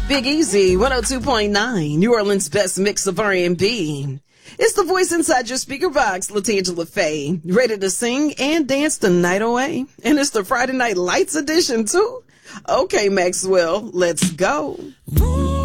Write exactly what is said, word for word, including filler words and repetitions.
Big Easy, one oh two point nine, New Orleans' best mix of R and B. It's the voice inside your speaker box, LaTangela Faye, ready to sing and dance the night away. And it's the Friday Night Lights edition, too. Okay, Maxwell, let's go.